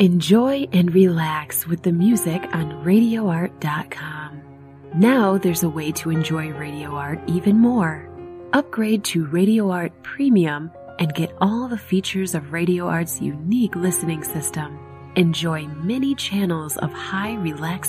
Enjoy and relax with the music on RadioArt.com. Now there's a way to enjoy Radio Art even more. Upgrade to Radio Art Premium and get all the features of Radio Art's unique listening system. Enjoy many channels of high relaxation